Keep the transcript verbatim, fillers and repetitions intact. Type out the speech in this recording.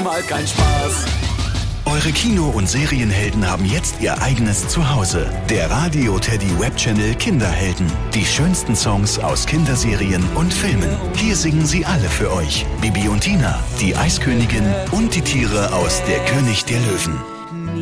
mal keinen Spaß. Eure Kino- und Serienhelden haben jetzt ihr eigenes Zuhause. Der Radio Teddy Webchannel Kinderhelden. Die schönsten Songs aus Kinderserien und Filmen. Hier singen sie alle für euch. Bibi und Tina, die Eiskönigin und die Tiere aus Der König der Löwen.